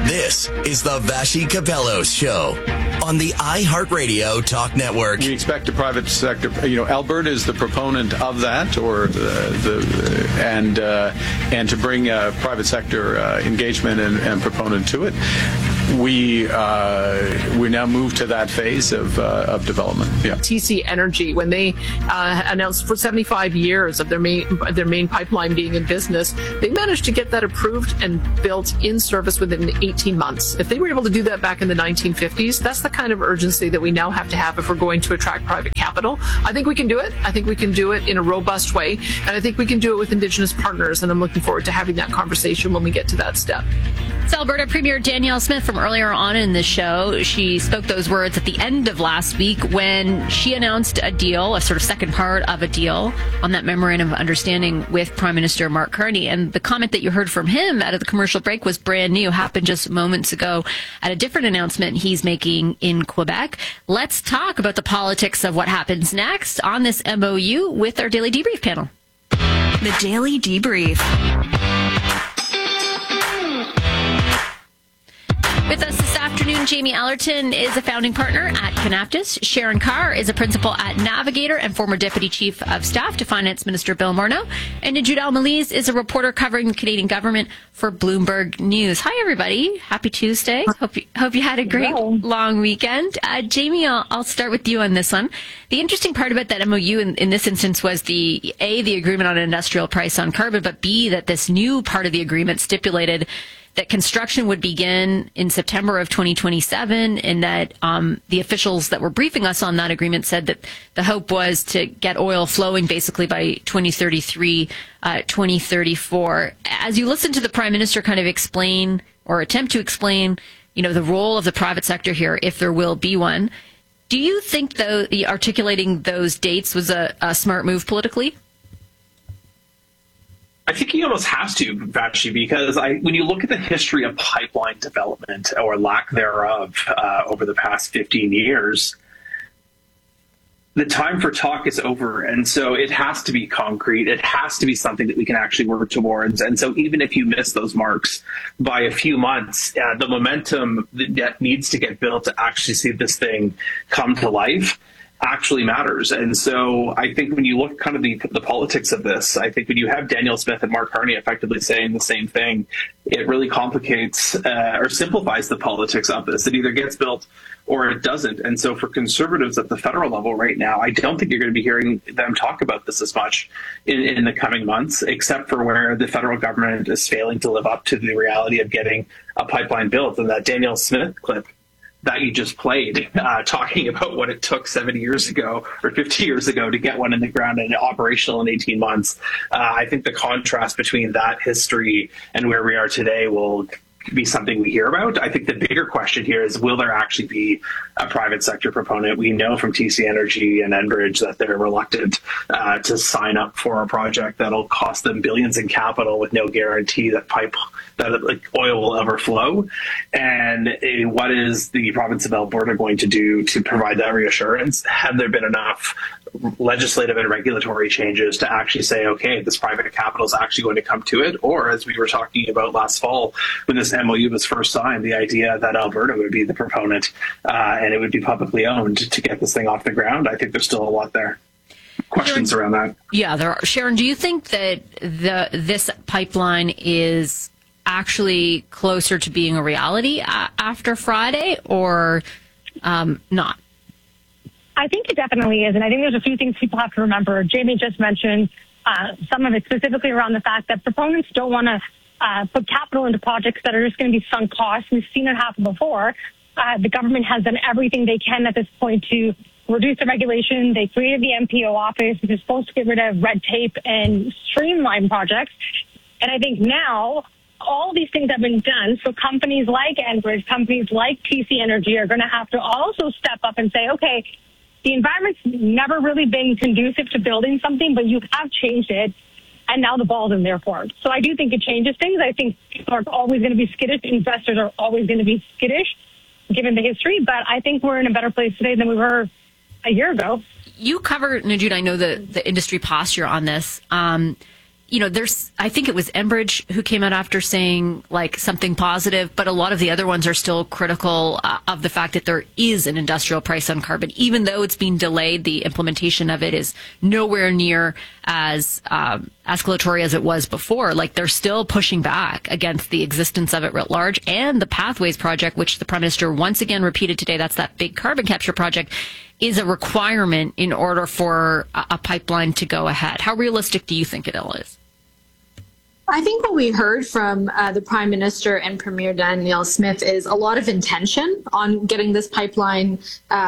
This is the Vassy Kapelos Show on the iHeartRadio Talk Network. We expect the private sector. Alberta is the proponent of that, and to bring private sector engagement and proponent to it. We now move to that phase of development. Yeah. TC Energy, when they announced for 75 years of their main pipeline being in business, they managed to get that approved and built in service within 18 months. If they were able to do that back in the 1950s, that's the kind of urgency that we now have to have if we're going to attract private capital. I think we can do it. I think we can do it in a robust way, and I think we can do it with Indigenous partners, and I'm looking forward to having that conversation when we get to that step. It's Alberta Premier Danielle Smith from earlier on in the show. She spoke those words at the end of last week when she announced a deal, a sort of second part of a deal on that memorandum of understanding with Prime Minister Mark Carney. And the comment that you heard from him out of the commercial break was brand new, happened just moments ago at a different announcement he's making in Quebec. Let's talk about the politics of what happens next on this MOU with our Daily Debrief panel. The Daily Debrief. With us this afternoon, Jamie Allerton is a founding partner at Canaptus. Sharon Carr is a principal at Navigator and former Deputy Chief of Staff to Finance Minister Bill Morneau. And Najud Al-Maliz is a reporter covering the Canadian government for Bloomberg News. Hi, everybody. Happy Tuesday. Hope you had a great long weekend. Jamie, I'll start with you on this one. The interesting part about that MOU in this instance was the agreement on an industrial price on carbon, but B, that this new part of the agreement stipulated that construction would begin in September of 2027, and that the officials that were briefing us on that agreement said that the hope was to get oil flowing basically by 2033, 2034. As you listen to the Prime Minister kind of explain or attempt to explain, the role of the private sector here, if there will be one, do you think, though, articulating those dates was a smart move politically? I think he almost has to, Vassy, because when you look at the history of pipeline development or lack thereof over the past 15 years, the time for talk is over. And so it has to be concrete. It has to be something that we can actually work towards. And so even if you miss those marks by a few months, the momentum that needs to get built to actually see this thing come to life actually matters. And so I think when you look kind of the politics of this, I think when you have Danielle Smith and Mark Carney effectively saying the same thing, it really complicates or simplifies the politics of this. It either gets built or it doesn't. And so for conservatives at the federal level right now, I don't think you're going to be hearing them talk about this as much in the coming months, except for where the federal government is failing to live up to the reality of getting a pipeline built. And that Danielle Smith clip that you just played, talking about what it took 70 years ago or 50 years ago to get one in the ground and operational in 18 months. I think the contrast between that history and where we are today will be something we hear about. I think the bigger question here is, will there actually be a private sector proponent? We know from TC Energy and Enbridge that they're reluctant to sign up for a project that'll cost them billions in capital with no guarantee that oil will ever flow. And what is the province of Alberta going to do to provide that reassurance? Have there been enough legislative and regulatory changes to actually say, okay, this private capital is actually going to come to it? Or, as we were talking about last fall when this MOU was first signed, the idea that Alberta would be the proponent and it would be publicly owned to get this thing off the ground. I think there's still a lot there. Questions around that. Yeah, there are. Sharon, do you think that this pipeline is actually closer to being a reality after Friday, or not? I think it definitely is. And I think there's a few things people have to remember. Jamie just mentioned some of it specifically around the fact that proponents don't want to put capital into projects that are just going to be sunk costs. We've seen it happen before. The government has done everything they can at this point to reduce the regulation. They created the MPO office, which is supposed to get rid of red tape and streamline projects. And I think now all these things have been done. So companies like Enbridge, companies like TC Energy are going to have to also step up and say, okay, the environment's never really been conducive to building something, but you have changed it, and now the ball's in their court. So I do think it changes things. I think people are always going to be skittish. Investors are always going to be skittish, given the history. But I think we're in a better place today than we were a year ago. You cover, Najud, I know the industry posture on this. I think it was Enbridge who came out after saying like something positive, but a lot of the other ones are still critical of the fact that there is an industrial price on carbon. Even though it's being delayed, the implementation of it is nowhere near as escalatory as it was before. Like, they're still pushing back against the existence of it writ large, and the Pathways project, which the Prime Minister once again repeated today, that's that big carbon capture project, is a requirement in order for a pipeline to go ahead. How realistic do you think it all is? I think what we heard from the Prime Minister and Premier Danielle Smith is a lot of intention on getting this pipeline,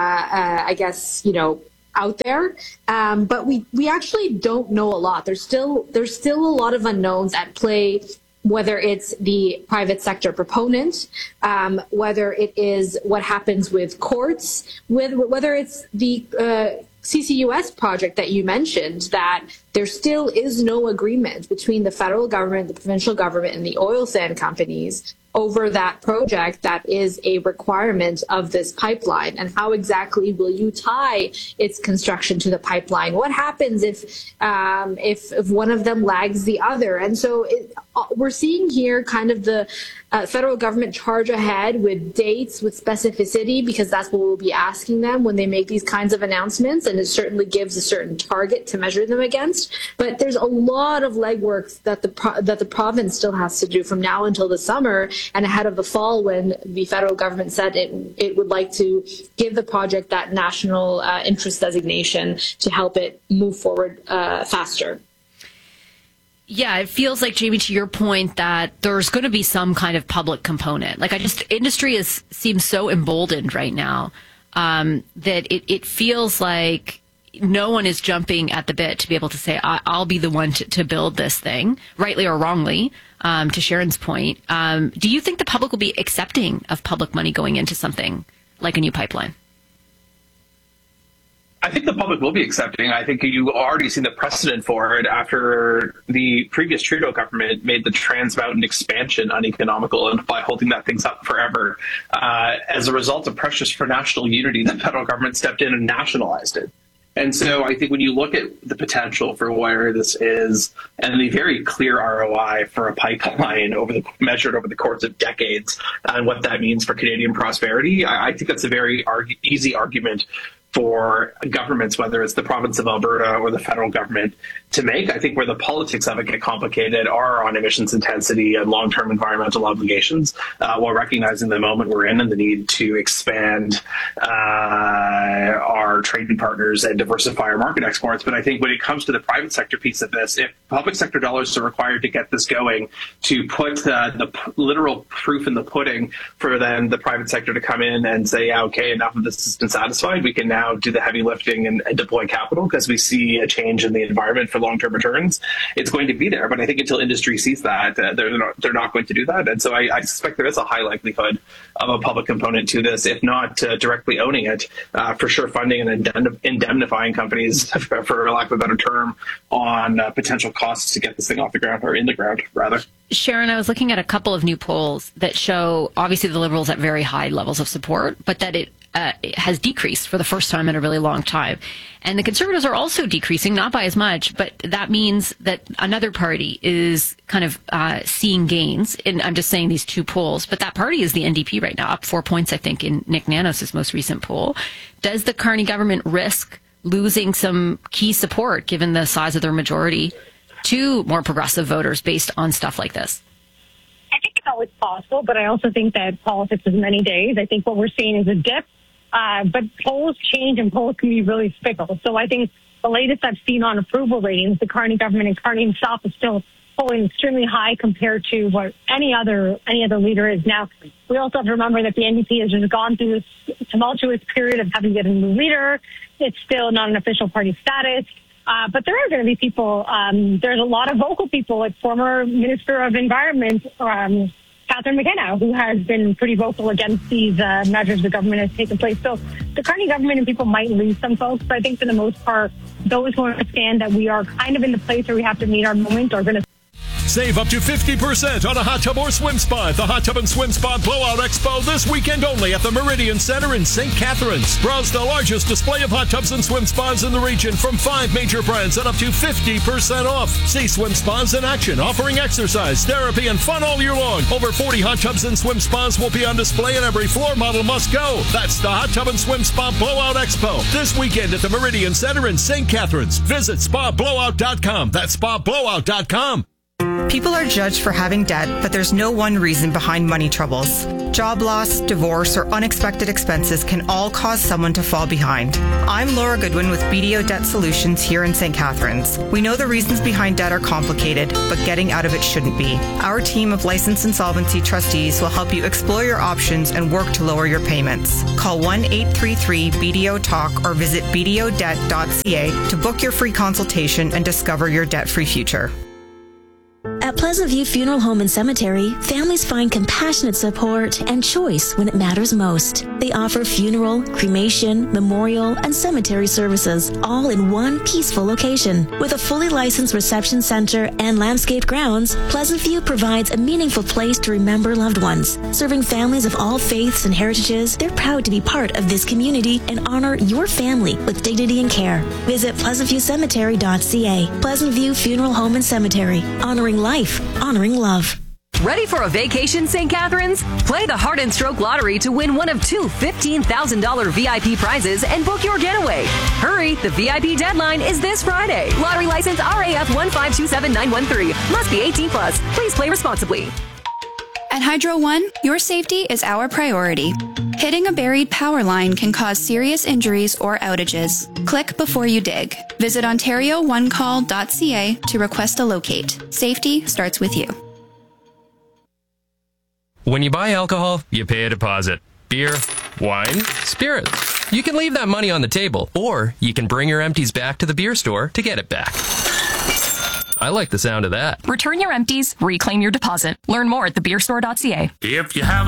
out there. But we actually don't know a lot. There's still a lot of unknowns at play, whether it's the private sector proponent, whether it is what happens with courts, whether it's the CCUS project that you mentioned, that there still is no agreement between the federal government, the provincial government, and the oil sand companies over that project that is a requirement of this pipeline. And how exactly will you tie its construction to the pipeline? What happens if one of them lags the other? And so we're seeing here kind of the federal government charge ahead with dates, with specificity, because that's what we'll be asking them when they make these kinds of announcements. And it certainly gives a certain target to measure them against. But there's a lot of legwork that the province still has to do from now until the summer and ahead of the fall, when the federal government said it would like to give the project that national interest designation to help it move forward faster. Yeah, it feels like, Jamie, to your point, that there's going to be some kind of public component. Like, industry seems so emboldened right now that it feels like no one is jumping at the bit to be able to say, I'll be the one to build this thing, rightly or wrongly, to Sharon's point. Do you think the public will be accepting of public money going into something like a new pipeline? I think the public will be accepting. I think you already seen the precedent for it after the previous Trudeau government made the Trans Mountain expansion uneconomical, and by holding that thing up forever. As a result of pressures for national unity, the federal government stepped in and nationalized it. And so I think when you look at the potential for where this is and the very clear ROI for a pipeline measured over the course of decades and what that means for Canadian prosperity, I think that's a very easy argument for governments, whether it's the province of Alberta or the federal government, to make. I think where the politics of it get complicated are on emissions intensity and long-term environmental obligations, while recognizing the moment we're in and the need to expand our trading partners and diversify our market exports. But I think when it comes to the private sector piece of this, if public sector dollars are required to get this going, to put the literal proof in the pudding for then the private sector to come in and say, yeah, okay, enough of this has been satisfied, we can now do the heavy lifting and deploy capital because we see a change in the environment for long-term returns, it's going to be there. But I think until industry sees that, they're not going to do that. And so I suspect there is a high likelihood of a public component to this, if not directly owning it, for sure funding and indemnifying companies, for lack of a better term, on potential costs to get this thing off the ground, or in the ground, rather. Sharon, I was looking at a couple of new polls that show obviously the Liberals at very high levels of support, but that it has decreased for the first time in a really long time. And the Conservatives are also decreasing, not by as much, but that means that another party is kind of seeing gains. And I'm just saying these two polls, but that party is the NDP right now, up 4 points, I think, in Nick Nanos' most recent poll. Does the Carney government risk losing some key support, given the size of their majority, to more progressive voters based on stuff like this? I think it's always possible, but I also think that politics is many days. I think what we're seeing is a dip. But polls change and polls can be really fickle. So I think the latest I've seen on approval ratings, the Carney government and Carney himself is still polling extremely high compared to what any other leader is now. We also have to remember that the NDP has just gone through this tumultuous period of having to get a new leader. It's still not an official party status. But there are going to be people, there's a lot of vocal people, like former Minister of Environment, Catherine McKenna, who has been pretty vocal against these measures the government has taken place. So the Carney government and people might lose some folks, but I think for the most part, those who understand that we are kind of in the place where we have to meet our moment are going to. Save up to 50% on a hot tub or swim spa at the Hot Tub and Swim Spa Blowout Expo this weekend only at the Meridian Center in St. Catharines. Browse the largest display of hot tubs and swim spas in the region from 5 major brands at up to 50% off. See swim spas in action, offering exercise, therapy, and fun all year long. Over 40 hot tubs and swim spas will be on display, and every floor model must go. That's the Hot Tub and Swim Spa Blowout Expo this weekend at the Meridian Center in St. Catharines. Visit spablowout.com. That's spablowout.com. People are judged for having debt, but there's no one reason behind money troubles. Job loss, divorce, or unexpected expenses can all cause someone to fall behind. I'm Laura Goodwin with BDO Debt Solutions here in St. Catharines. We know the reasons behind debt are complicated, but getting out of it shouldn't be. Our team of licensed insolvency trustees will help you explore your options and work to lower your payments. Call 1-833-BDO-TALK or visit bdodebt.ca to book your free consultation and discover your debt-free future. At Pleasant View Funeral Home and Cemetery, families find compassionate support and choice when it matters most. They offer funeral, cremation, memorial, and cemetery services, all in one peaceful location. With a fully licensed reception center and landscaped grounds, Pleasant View provides a meaningful place to remember loved ones. Serving families of all faiths and heritages, they're proud to be part of this community and honor your family with dignity and care. Visit pleasantviewcemetery.ca. Pleasant View Funeral Home and Cemetery, honoring life, honoring love. Ready for a vacation, St. Catharines? Play the Heart and Stroke Lottery to win one of 2 $15,000 VIP prizes and book your getaway. Hurry, the VIP deadline is this Friday. Lottery license RAF 1527913. Must be 18 plus. Please play responsibly. At Hydro One, your safety is our priority. Hitting a buried power line can cause serious injuries or outages. Click before you dig. Visit OntarioOneCall.ca to request a locate. Safety starts with you. When you buy alcohol, you pay a deposit. Beer, wine, spirits. You can leave that money on the table, or you can bring your empties back to the beer store to get it back. I like the sound of that. Return your empties, reclaim your deposit. Learn more at thebeerstore.ca. If you have